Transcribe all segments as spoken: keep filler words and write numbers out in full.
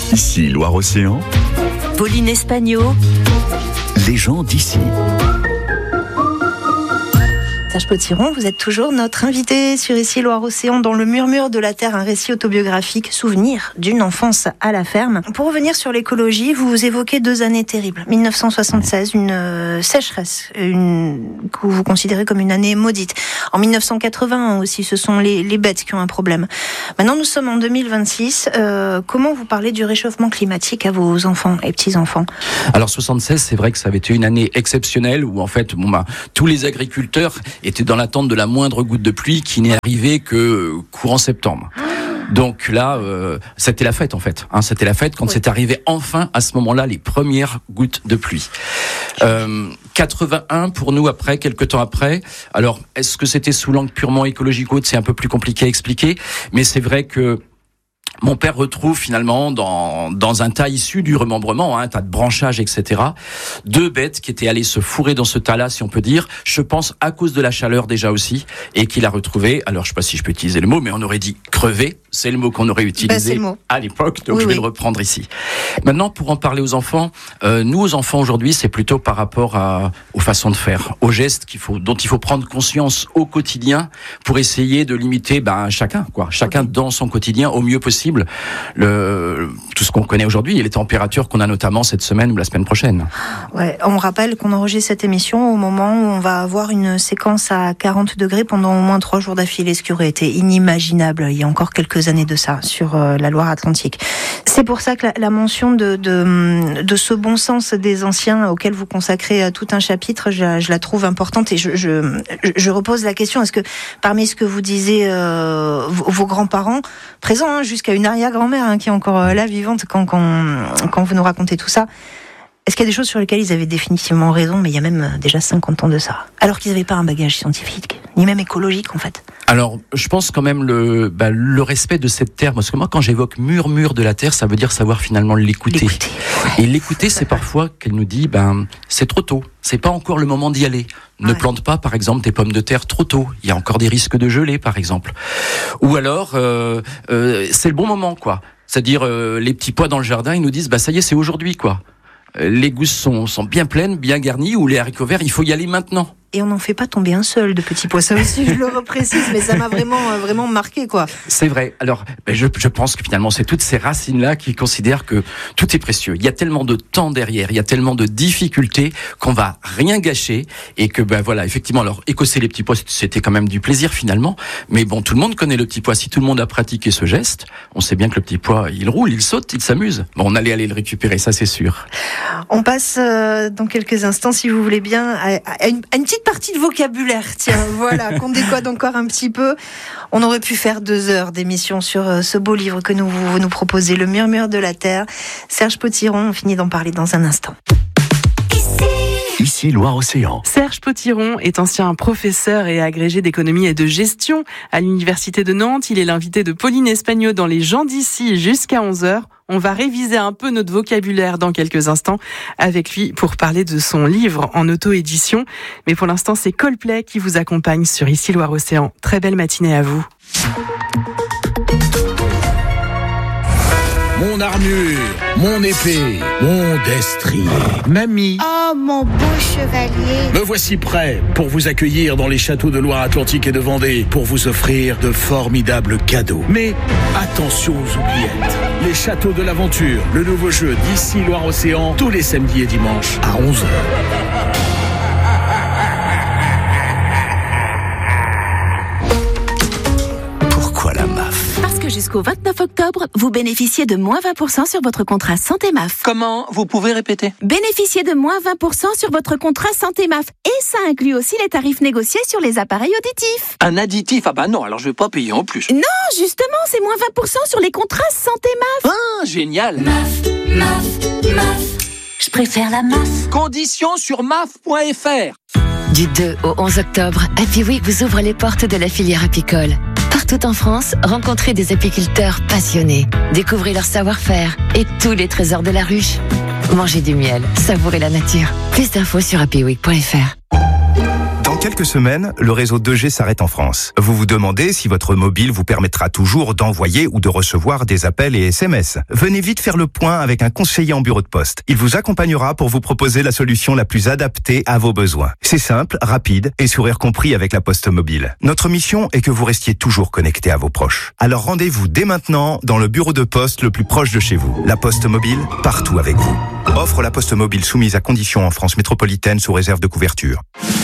Ici Loire-Océan. Pauline Espagno. Les gens d'ici. Serge Potiron, vous êtes toujours notre invité sur Ici Loire-Océan dans le murmure de la terre, un récit autobiographique, souvenir d'une enfance à la ferme. Pour revenir sur l'écologie, vous évoquez deux années terribles. dix-neuf cent soixante-seize, une euh, sécheresse, une, que vous considérez comme une année maudite. En dix-neuf cent quatre-vingt aussi, ce sont les, les bêtes qui ont un problème. Maintenant, nous sommes en deux mille vingt-six. Euh, comment vous parlez du réchauffement climatique à vos enfants et petits-enfants ? Alors, soixante-seize, c'est vrai que ça avait été une année exceptionnelle où, en fait, bon, bah, tous les agriculteurs étaient dans l'attente de la moindre goutte de pluie qui n'est arrivée que courant septembre. Donc là, euh, c'était la fête en fait. Hein, c'était la fête quand oui. c'est arrivé enfin à ce moment-là les premières gouttes de pluie. Euh, quatre-vingt-un pour nous après, quelques temps après. Alors, est-ce que c'était sous l'angle purement écologique ou autre ? C'est un peu plus compliqué à expliquer, mais c'est vrai que mon père retrouve finalement dans dans un tas issu du remembrement, hein, un tas de branchages, et cetera, deux bêtes qui étaient allées se fourrer dans ce tas-là, si on peut dire. Je pense à cause de la chaleur déjà aussi, et qu'il a retrouvé. Alors je sais pas si je peux utiliser le mot, mais on aurait dit crever. C'est le mot qu'on aurait utilisé bah, à l'époque, donc oui, je vais oui. le reprendre ici. Maintenant, pour en parler aux enfants, euh, nous aux enfants aujourd'hui, c'est plutôt par rapport à aux façons de faire, aux gestes qu'il faut, dont il faut prendre conscience au quotidien pour essayer de limiter, ben chacun, quoi, chacun okay. dans son quotidien au mieux possible. Le, tout ce qu'on connaît aujourd'hui et les températures qu'on a notamment cette semaine ou la semaine prochaine. Ouais, on rappelle qu'on enregistre cette émission au moment où on va avoir une séquence à quarante degrés pendant au moins trois jours d'affilée, ce qui aurait été inimaginable il y a encore quelques années de ça sur euh, la Loire-Atlantique. C'est pour ça que la, la mention de, de, de ce bon sens des anciens auquel vous consacrez tout un chapitre, je, je la trouve importante et je, je, je repose la question, est-ce que parmi ce que vous disiez euh, vos, vos grands-parents, présents hein, jusqu'à une arrière-grand-mère hein, qui est encore là vivante quand, quand, quand vous nous racontez tout ça, est-ce qu'il y a des choses sur lesquelles ils avaient définitivement raison, mais il y a même déjà cinquante ans de ça, alors qu'ils n'avaient pas un bagage scientifique, ni même écologique en fait? Alors, je pense quand même le, bah, le respect de cette terre, parce que moi quand j'évoque murmure de la terre, ça veut dire savoir finalement l'écouter. L'écouter ouais. Et l'écouter, c'est parfois qu'elle nous dit, ben, c'est trop tôt, c'est pas encore le moment d'y aller. Ne ouais. plante pas, par exemple, tes pommes de terre trop tôt. Il y a encore des risques de gelée, par exemple. Ou alors, euh, euh, c'est le bon moment, quoi. C'est-à-dire, euh, les petits pois dans le jardin, ils nous disent, bah ça y est, c'est aujourd'hui, quoi. Les gousses sont, sont bien pleines, bien garnies, ou les haricots verts, il faut y aller maintenant. Et on n'en fait pas tomber un seul de petits pois, ça aussi je le reprécise, mais ça m'a vraiment, vraiment marqué quoi. C'est vrai, alors ben je, je pense que finalement c'est toutes ces racines-là qui considèrent que tout est précieux. Il y a tellement de temps derrière, il y a tellement de difficultés qu'on va rien gâcher et que ben voilà, effectivement, alors écosser les petits pois c'était quand même du plaisir finalement, mais bon, tout le monde connaît le petit pois, si tout le monde a pratiqué ce geste, on sait bien que le petit pois il roule, il saute, il s'amuse. Bon, on allait aller le récupérer, ça c'est sûr. On passe euh, dans quelques instants, si vous voulez bien, à, à, une, à une petite partie de vocabulaire, tiens, voilà, qu'on décode encore un petit peu. On aurait pu faire deux heures d'émission sur euh, ce beau livre que nous vous nous proposez, Le murmure de la terre. Serge Potiron, on finit d'en parler dans un instant. Ici Loire-Océan. Serge Potiron est ancien professeur et agrégé d'économie et de gestion à l'université de Nantes. Il est l'invité de Pauline Espagno dans Les gens d'ici jusqu'à onze heures. On va réviser un peu notre vocabulaire dans quelques instants avec lui pour parler de son livre en auto-édition. Mais pour l'instant, c'est Coldplay qui vous accompagne sur Ici Loire-Océan. Très belle matinée à vous. Mon armure, mon épée, mon destrier, mamie. Oh, mon beau chevalier. Me voici prêt pour vous accueillir dans les châteaux de Loire-Atlantique et de Vendée, pour vous offrir de formidables cadeaux. Mais attention aux oubliettes. Les châteaux de l'aventure, le nouveau jeu d'Ici Loire-Océan, tous les samedis et dimanches à onze heures. Jusqu'au vingt-neuf octobre, vous bénéficiez de moins vingt pour cent sur votre contrat Santé M A F. Comment ? Vous pouvez répéter ? Bénéficiez de moins vingt pour cent sur votre contrat Santé M A F. Et ça inclut aussi les tarifs négociés sur les appareils auditifs. Un additif ? Ah bah non, alors je vais pas payer en plus. Non, justement, c'est moins vingt pour cent sur les contrats Santé M A F. Ah, génial ! M A F, M A F, M A F. Je préfère la M A F. Conditions sur M A F point F R. Du deux au onze octobre, Happy Week vous ouvre les portes de la filière apicole. Partout en France, rencontrez des apiculteurs passionnés. Découvrez leur savoir-faire et tous les trésors de la ruche. Mangez du miel, savourez la nature. Plus d'infos sur happy week point F R. Dans quelques semaines, le réseau deux G s'arrête en France. Vous vous demandez si votre mobile vous permettra toujours d'envoyer ou de recevoir des appels et S M S. Venez vite faire le point avec un conseiller en bureau de poste. Il vous accompagnera pour vous proposer la solution la plus adaptée à vos besoins. C'est simple, rapide et sourire compris avec la Poste Mobile. Notre mission est que vous restiez toujours connecté à vos proches. Alors rendez-vous dès maintenant dans le bureau de poste le plus proche de chez vous. La Poste Mobile, partout avec vous. Offre La Poste Mobile soumise à conditions en France métropolitaine sous réserve de couverture.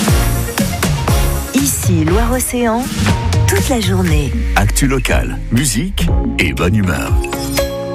Ici, Loire-Océan, toute la journée. Actu locale, musique et bonne humeur.